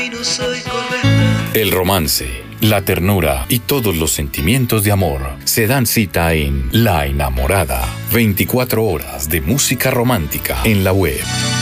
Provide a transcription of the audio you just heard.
no soy correcta. El romance, la ternura y todos los sentimientos de amor se dan cita en La Enamorada. 24 horas de música romántica en la web.